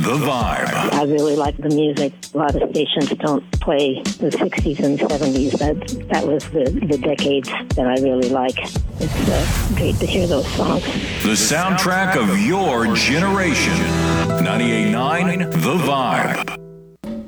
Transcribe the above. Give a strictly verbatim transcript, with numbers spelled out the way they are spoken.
The Vibe. I really like the music. A lot of stations don't play the sixties and seventies. That that was the, the decades that I really like. It's uh, great to hear those songs. The soundtrack of your generation. ninety-eight point nine The Vibe.